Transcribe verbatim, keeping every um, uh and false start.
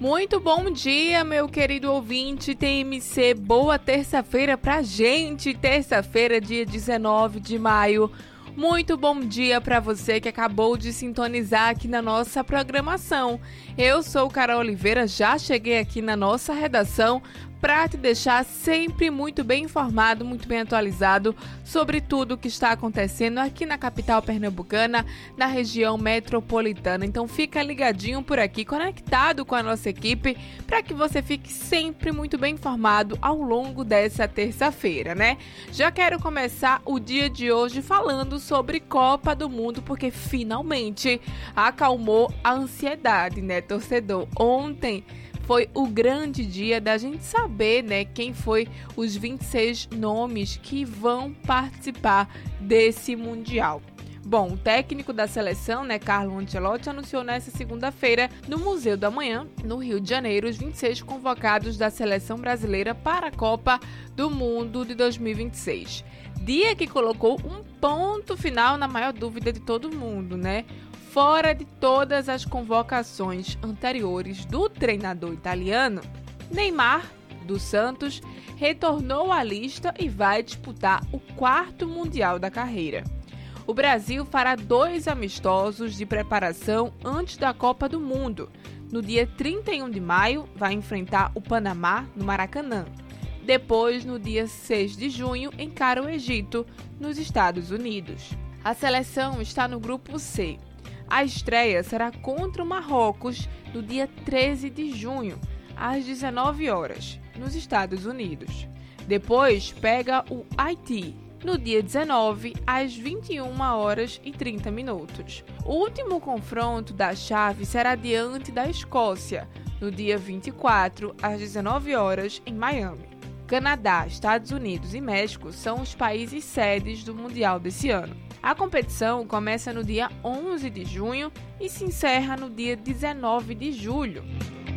Muito bom dia, meu querido ouvinte T M C. Boa terça-feira pra gente. Terça-feira, dia dezenove de maio. Muito bom dia para você que acabou de sintonizar aqui na nossa programação. Eu sou Carol Oliveira, já cheguei aqui na nossa redação para te deixar sempre muito bem informado, muito bem atualizado sobre tudo o que está acontecendo aqui na capital pernambucana, na região metropolitana. Então fica ligadinho por aqui, conectado com a nossa equipe, para que você fique sempre muito bem informado ao longo dessa terça-feira, né? Já quero começar o dia de hoje falando sobre Copa do Mundo, porque finalmente acalmou a ansiedade, né, torcedor? Ontem foi o grande dia da gente saber, né, quem foi os vinte e seis nomes que vão participar desse Mundial. Bom, o técnico da seleção, né, Carlo Ancelotti, anunciou nesta segunda-feira no Museu do Amanhã, no Rio de Janeiro, os vinte e seis convocados da seleção brasileira para a Copa do Mundo de dois mil e vinte e seis. Dia que colocou um ponto final na maior dúvida de todo mundo, né? Fora de todas as convocações anteriores do treinador italiano, Neymar, do Santos, retornou à lista e vai disputar o quarto Mundial da carreira. O Brasil fará dois amistosos de preparação antes da Copa do Mundo. No dia trinta e um de maio, vai enfrentar o Panamá no Maracanã. Depois, no dia seis de junho, encara o Egito, nos Estados Unidos. A seleção está no grupo C. A estreia será contra o Marrocos no dia treze de junho, às dezenove horas, nos Estados Unidos. Depois pega o Haiti, no dia dezenove, às vinte e uma horas e trinta minutos. O último confronto da chave será diante da Escócia, no dia vinte e quatro, às dezenove horas, em Miami. Canadá, Estados Unidos e México são os países sedes do Mundial desse ano. A competição começa no dia onze de junho e se encerra no dia dezenove de julho.